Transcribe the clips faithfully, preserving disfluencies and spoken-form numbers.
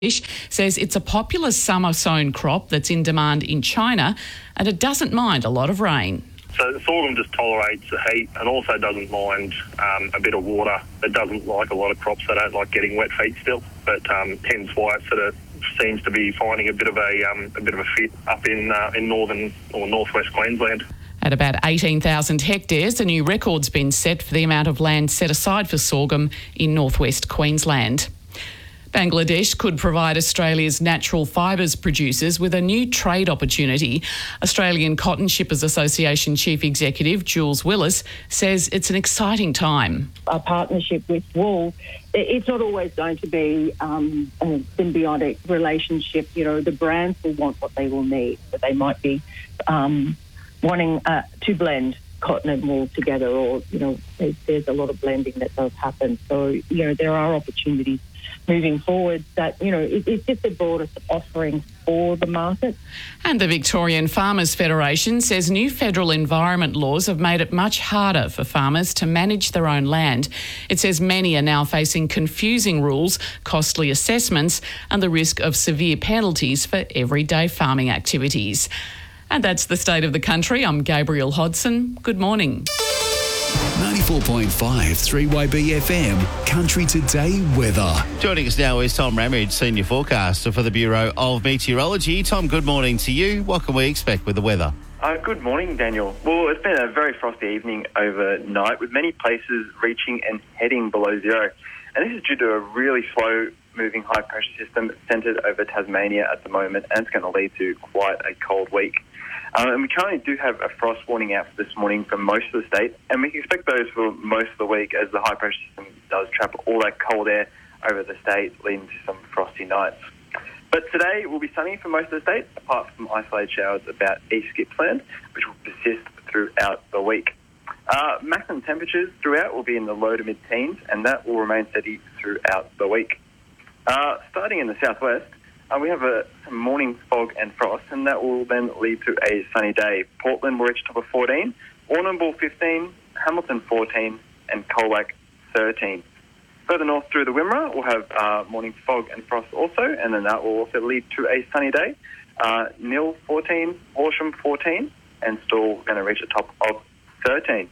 says it's a popular summer sown crop that's in demand in China and it doesn't mind a lot of rain. So sorghum just tolerates the heat and also doesn't mind um, a bit of water. It doesn't like a lot of crops. They don't like getting wet feet still, but um, hence why it sort of seems to be finding a bit of a um, a bit of a fit up in uh, in northern or northwest Queensland. At about eighteen thousand hectares, a new record's been set for the amount of land set aside for sorghum in northwest Queensland. Bangladesh could provide Australia's natural fibres producers with a new trade opportunity. Australian Cotton Shippers Association Chief Executive Jules Willis says it's an exciting time. Our partnership with wool, it's not always going to be um, a symbiotic relationship. You know, the brands will want what they will need, but they might be um, wanting uh, to blend cotton and wool together, or, you know, there's, there's a lot of blending that does happen. So, you know, there are opportunities moving forward that, you know, it, it's just a broader offering for the market. And the Victorian Farmers Federation says new federal environment laws have made it much harder for farmers to manage their own land. It says many are now facing confusing rules, costly assessments and the risk of severe penalties for everyday farming activities. And that's the state of the country. I'm Gabrielle Hodson. Good morning. ninety-four point five three Y B F M Country Today weather. Joining us now is Tom Ramage, Senior Forecaster for the Bureau of Meteorology. Tom, good morning to you. What can we expect with the weather? Uh, good morning, Daniel. Well, it's been a very frosty evening overnight, with many places reaching and heading below zero. And this is due to a really slow-moving high-pressure system centred over Tasmania at the moment, and it's going to lead to quite a cold week. Um, and we currently do have a frost warning out for this morning for most of the state, and we can expect those for most of the week as the high-pressure system does trap all that cold air over the state, leading to some frosty nights. But today will be sunny for most of the state, apart from isolated showers about East Gippsland, which will persist throughout the week. Uh, maximum temperatures throughout will be in the low to mid-teens, and that will remain steady throughout the week. Uh, starting in the southwest, Uh, we have a some morning fog and frost, and that will then lead to a sunny day. Portland will reach top of fourteen, Warrnambool fifteen, Hamilton fourteen, and Colac thirteen. Further north through the Wimmera, we'll have uh, morning fog and frost also, and then that will also lead to a sunny day. Uh, Nil fourteen, Horsham fourteen, and Stawell going to reach a top of thirteen.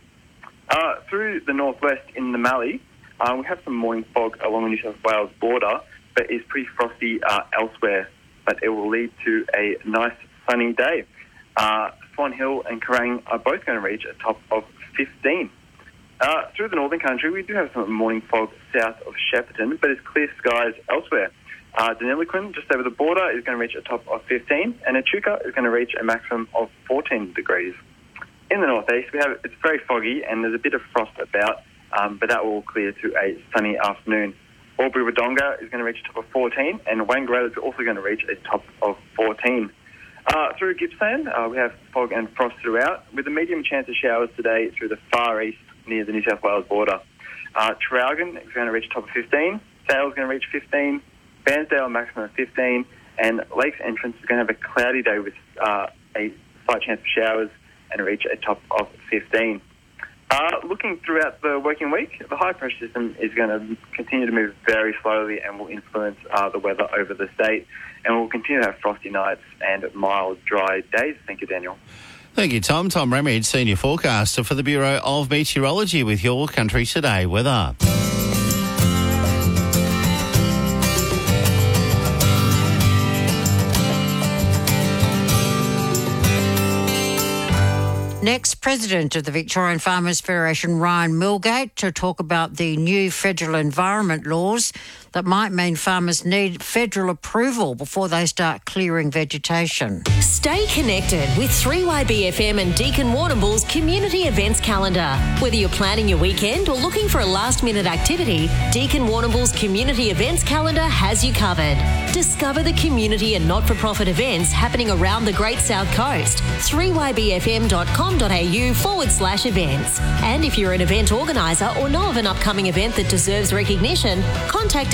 Uh, through the northwest in the Mallee, uh, we have some morning fog along the New South Wales border, but is pretty frosty uh, elsewhere, but it will lead to a nice sunny day. Uh, Swan Hill and Kerrang are both going to reach a top of fifteen. Uh, through the northern country, we do have some morning fog south of Shepparton, but it's clear skies elsewhere. Uh, Deniliquin, just over the border, is going to reach a top of fifteen, and Echuca is going to reach a maximum of fourteen degrees. In the northeast, we have it's very foggy and there's a bit of frost about, um, but that will clear to a sunny afternoon. Albury-Wodonga is going to reach a top of fourteen, and Wangaratta is also going to reach a top of fourteen. Uh, through Gippsland, uh, we have fog and frost throughout, with a medium chance of showers today through the far east near the New South Wales border. Uh, Traralgon is going to reach a top of fifteen, Sale is going to reach fifteen, Bairnsdale maximum of fifteen, and Lakes Entrance is going to have a cloudy day with uh, a slight chance of showers and reach a top of fifteen. Uh, looking throughout the working week, the high-pressure system is going to continue to move very slowly and will influence uh, the weather over the state, and we'll continue to have frosty nights and mild, dry days. Thank you, Daniel. Thank you, Tom. Tom Ramage, Senior Forecaster for the Bureau of Meteorology with your Country Today weather. Next, President of the Victorian Farmers Federation, Ryan Milgate, to talk about the new federal environment laws that might mean farmers need federal approval before they start clearing vegetation. Stay connected with three Y B F M and Deakin Warrnambool's community events calendar. Whether you're planning your weekend or looking for a last-minute activity, Deakin Warrnambool's community events calendar has you covered. Discover the community and not-for-profit events happening around the Great South Coast. three Y B F M dot com dot a u forward slash events. And if you're an event organiser or know of an upcoming event that deserves recognition, contact us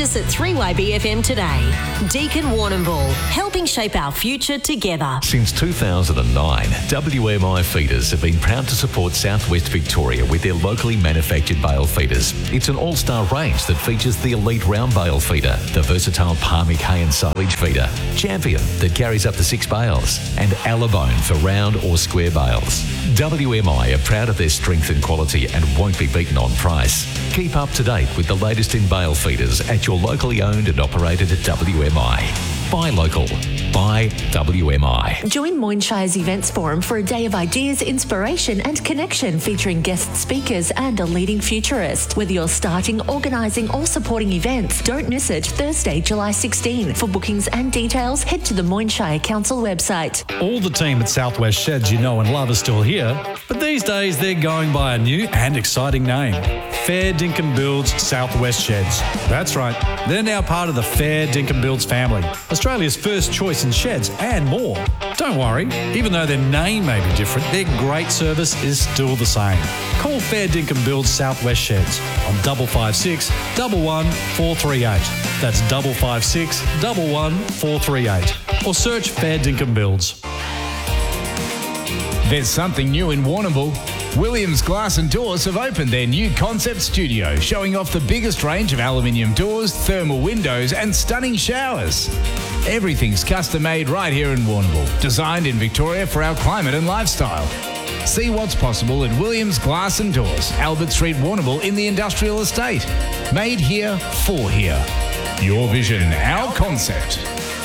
us at three Y B F M today. Deakin Warrnambool, helping shape our future together. Since two thousand nine, W M I Feeders have been proud to support Southwest Victoria with their locally manufactured bale feeders. It's an all-star range that features the elite round bale feeder, the versatile palmic hay and silage feeder, Champion that carries up to six bales, and Alabone for round or square bales. W M I are proud of their strength and quality and won't be beaten on price. Keep up to date with the latest in bale feeders at your locally owned and operated W M I. Buy local. Buy W M I. Join Moynshire's Events Forum for a day of ideas, inspiration and connection featuring guest speakers and a leading futurist. Whether you're starting, organising or supporting events, don't miss it Thursday, July sixteenth. For bookings and details, head to the Moynshire Council website. All the team at Southwest Sheds you know and love are still here, but these days they're going by a new and exciting name. Fair Dinkum Builds Southwest Sheds. That's right, they're now part of the Fair Dinkum Builds family, Australia's first choice in sheds and more. Don't worry, even though their name may be different, their great service is still the same. Call Fair Dinkum Builds Southwest Sheds on double five six, double one, four three eight. That's double five six, double one, four three eight. Or search Fair Dinkum Builds. There's something new in Warrnambool. Williams Glass and Doors have opened their new concept studio, showing off the biggest range of aluminium doors, thermal windows and stunning showers. Everything's custom made right here in Warrnambool, designed in Victoria for our climate and lifestyle. See what's possible at Williams Glass and Doors, Albert Street, Warrnambool in the Industrial Estate. Made here for here. Your vision, our concept.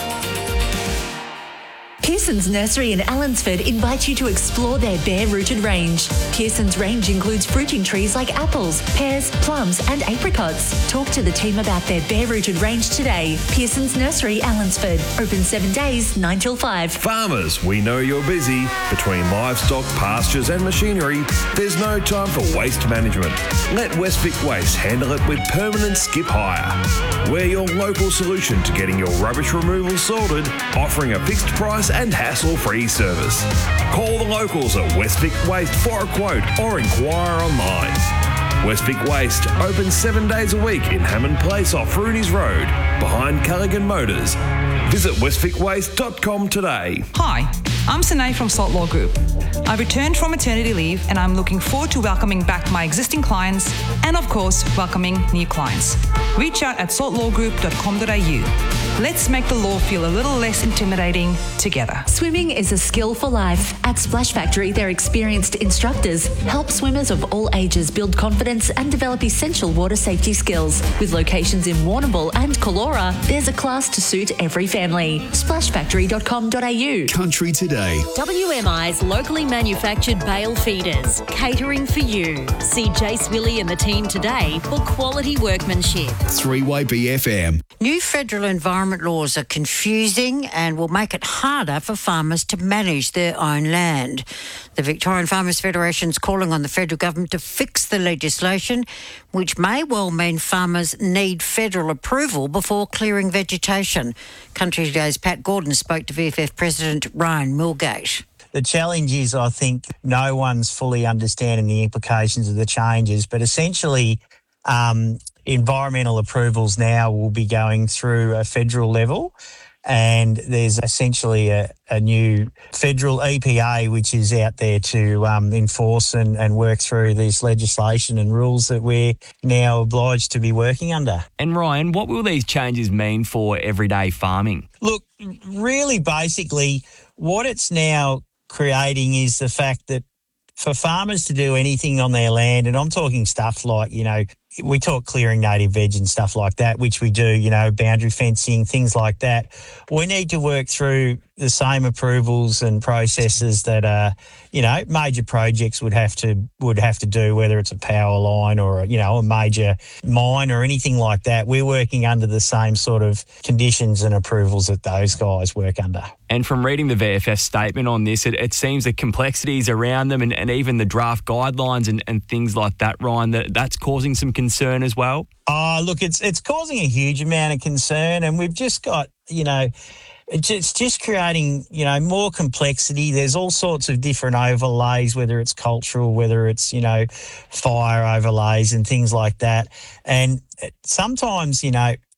Pearson's Nursery in Allensford invite you to explore their bare-rooted range. Pearson's range includes fruiting trees like apples, pears, plums and apricots. Talk to the team about their bare-rooted range today. Pearson's Nursery, Allensford. Open seven days, nine till five. Farmers, we know you're busy. Between livestock, pastures and machinery, there's no time for waste management. Let Westvic Waste handle it with permanent skip hire. We're your local solution to getting your rubbish removal sorted, offering a fixed price and hassle-free service. Call the locals at Westvic Waste for a quote or inquire online. Westvic Waste opens seven days a week in Hammond Place off Rooney's Road, behind Callaghan Motors. Visit westvic waste dot com today. Hi, I'm Sanae from Salt Law Group. I returned from maternity leave and I'm looking forward to welcoming back my existing clients and, of course, welcoming new clients. Reach out at salt law group dot com dot a u. Let's make the law feel a little less intimidating together. Swimming is a skill for life. At Splash Factory, their experienced instructors help swimmers of all ages build confidence and develop essential water safety skills. With locations in Warrnambool and Callora, there's a class to suit every family. splash factory dot com dot a u. Country Today. W M I's locally manufactured bale feeders, catering for you. See Jace Willie and the team today for quality workmanship. three Y B F M. New federal environment laws are confusing and will make it harder for farmers to manage their own land. The Victorian Farmers Federation's calling on the federal government to fix the legislation, which may well mean farmers need federal approval before clearing vegetation. Country Today's Pat Gordon spoke to V F F President Ryan Milgate. The challenge is, I think, no one's fully understanding the implications of the changes, but essentially um, environmental approvals now will be going through a federal level, and there's essentially a, a new federal E P A which is out there to um, enforce and, and work through this legislation and rules that we're now obliged to be working under. And Ryan, what will these changes mean for everyday farming? Look, really basically what it's now creating is the fact that for farmers to do anything on their land, and I'm talking stuff like, you know, we talk clearing native veg and stuff like that, which we do, you know, boundary fencing, things like that. We need to work through the same approvals and processes that, uh, you know, major projects would have to would have to do, whether it's a power line or, you know, a major mine or anything like that. We're working under the same sort of conditions and approvals that those guys work under. And from reading the V F F statement on this, it, it seems the complexities around them and, and even the draft guidelines and, and things like that, Ryan, that, that's causing some concern as well? Oh, look, it's it's causing a huge amount of concern, and we've just got, you know, it's just creating, you know, more complexity. There's all sorts of different overlays, whether it's cultural, whether it's, you know, fire overlays and things like that. And sometimes, you know,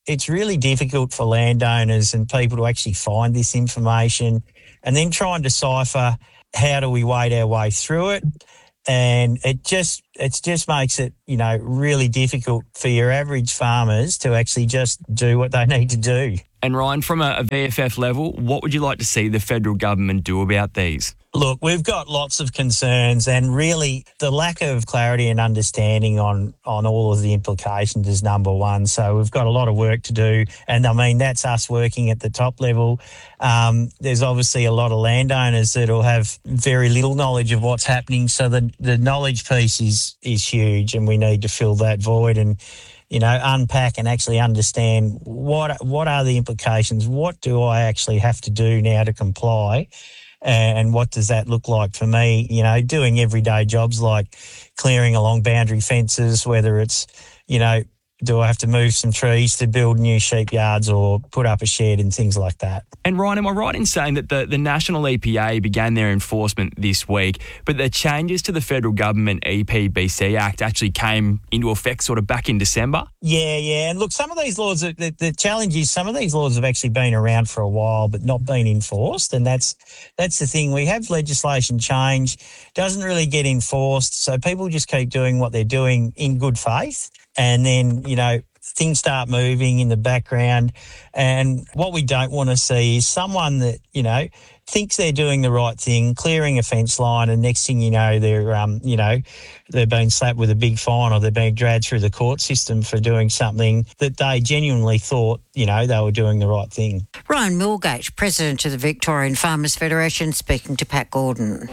it's really difficult for landowners and people to actually find this information and then try and decipher how do we wade our way through it. And it just it just makes it, you know, really difficult for your average farmers to actually just do what they need to do. And Ryan, from a, a V F F level, what would you like to see the federal government do about these? Look, we've got lots of concerns, and really the lack of clarity and understanding on, on all of the implications is number one. So we've got a lot of work to do, and I mean, that's us working at the top level. Um, there's obviously a lot of landowners that will have very little knowledge of what's happening, so the, the knowledge piece is, is huge, and we need to fill that void and, you know, unpack and actually understand what what are the implications, what do I actually have to do now to comply, and what does that look like for me, you know, doing everyday jobs like clearing along boundary fences, whether it's, you know, do I have to move some trees to build new sheep yards or put up a shed and things like that. And Ryan, am I right in saying that the, the National E P A began their enforcement this week, but the changes to the federal government E P B C Act actually came into effect sort of back in December? Yeah, yeah. And look, some of these laws, the, the challenge is some of these laws have actually been around for a while but not been enforced. And that's that's the thing. We have legislation change, doesn't really get enforced. So people just keep doing what they're doing in good faith. And then, you know, things start moving in the background. And what we don't want to see is someone that, you know, thinks they're doing the right thing, clearing a fence line, and next thing you know, they're, um, you know, they're being slapped with a big fine, or they're being dragged through the court system for doing something that they genuinely thought, you know, they were doing the right thing. Ryan Millgate, President of the Victorian Farmers Federation, speaking to Pat Gordon.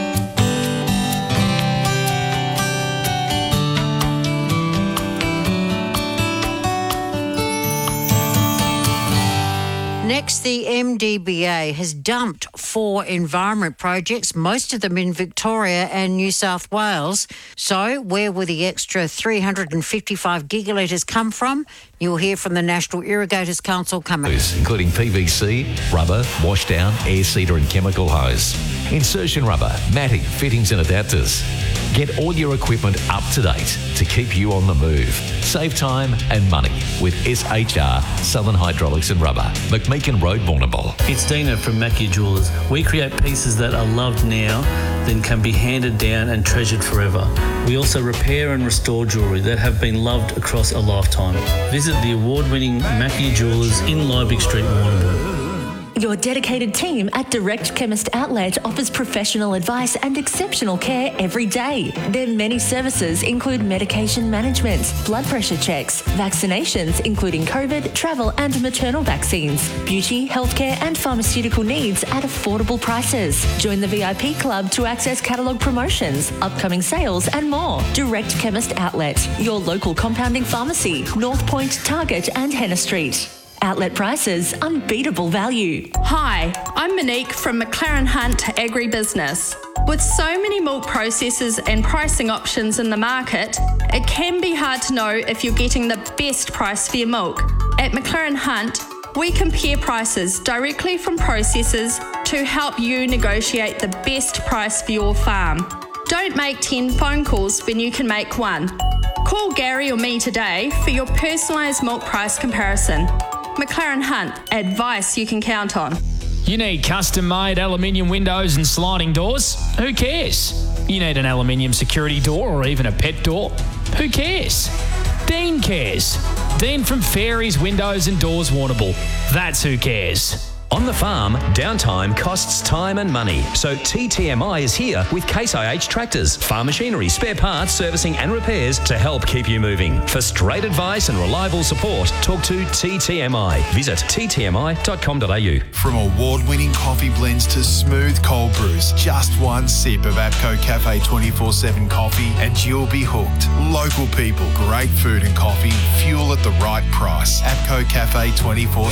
Next, the M D B A has dumped four environment projects, most of them in Victoria and New South Wales. So where will the extra three hundred fifty-five gigalitres come from? You'll hear from the National Irrigators Council coming. Including P V C, rubber, washdown, air seeder and chemical hose. Insertion rubber, matting, fittings and adapters. Get all your equipment up to date to keep you on the move. Save time and money with S H R, Southern Hydraulics and Rubber, McMeekin Road, Warrnambool. It's Dino from Mackie Jewelers. We create pieces that are loved now, then can be handed down and treasured forever. We also repair and restore jewellery that have been loved across a lifetime. Visit the award-winning Mackie Jewelers in Liebig Street, Warrnambool. Your dedicated team at Direct Chemist Outlet offers professional advice and exceptional care every day. Their many services include medication management, blood pressure checks, vaccinations including COVID, travel and maternal vaccines, beauty, healthcare and pharmaceutical needs at affordable prices. Join the V I P club to access catalogue promotions, upcoming sales and more. Direct Chemist Outlet, your local compounding pharmacy, North Point, Target and Henna Street. Outlet prices, unbeatable value. Hi, I'm Monique from McLaren Hunt Agribusiness. With so many milk processors and pricing options in the market, it can be hard to know if you're getting the best price for your milk. At McLaren Hunt, we compare prices directly from processors to help you negotiate the best price for your farm. Don't make ten phone calls when you can make one. Call Gary or me today for your personalised milk price comparison. McLaren Hunt, advice you can count on. You need custom-made aluminium windows and sliding doors? Who cares? You need an aluminium security door or even a pet door? Who cares? Dean cares. Dean from Fairies Windows and Doors, Warrnambool. That's who cares. On the farm, downtime costs time and money. So T T M I is here with Case I H tractors, farm machinery, spare parts, servicing and repairs to help keep you moving. For straight advice and reliable support, talk to T T M I. Visit t t m i dot com dot a u. From award-winning coffee blends to smooth cold brews, just one sip of APCO Cafe twenty-four seven coffee and you'll be hooked. Local people, great food and coffee, fuel at the right price. APCO Cafe twenty-four